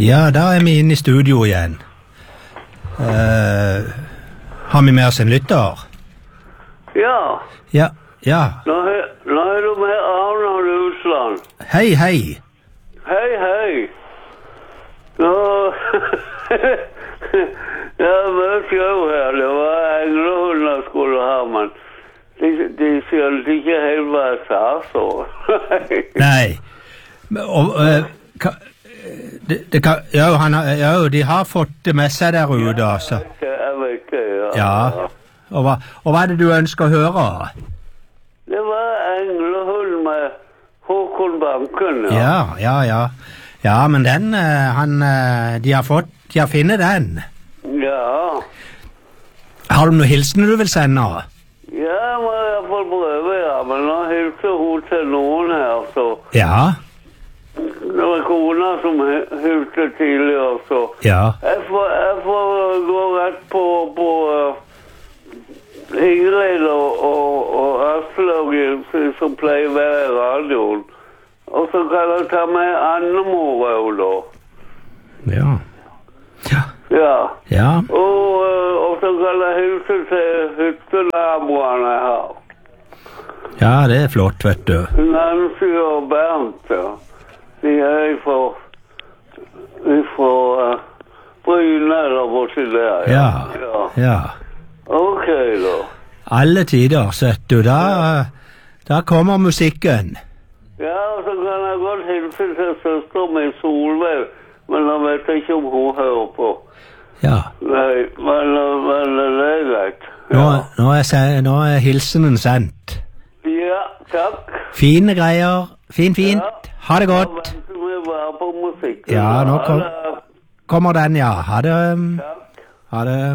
Ja, da er vi inne i studio igjen. Har vi med oss en lytter? Ja. Ja, ja. Nå er du med Arnold Usland. Hei, hei. Hei, hei. Nå... Jeg møtte jo her. Det var englehunder skulle ha, men de skjønte ikke helt hva jeg sa, så. Nei. Og, de har fått det med seg der ute, altså. Jeg vet det, ja. Ja. Og hva er det du ønsker å høre? Det var englehund med Håkon Banken, ja. Ja. Ja, men den, de har funnet den. Ja. Har du noe hilsen du vil sende? Ja, jeg må i hvert fall prøve, ja. Men nå hilser hun til noen her, så... Ja. Det var kona som hilste tidligere, så... Ja. Jeg får gå rett på Ingrid og Aslaug som pleier å være i radioen. Og så kan jeg ta med Annemor også, da. Ja. Ja. Og så kan jeg hilse til hyttenaboene her. Ja, det er flott, vet du. Nancy og Bernt, ja. De er fra Bryne eller borti der. Ja. Ok, da. Alle tider, vet du. Da kommer musikken. Ja, og så kan jeg godt hilse til søster min Solveig, men jeg vet ikke om hun hører på. Ja. Nei, men det er greit. Ja. Nå er hilsenen sendt. Ja, takk. Fine greier. Fint. Ja. Ha det godt. Da venter vi bare på musikk. Ja, nå kommer den, ja. Ha det. Takk. Ha det.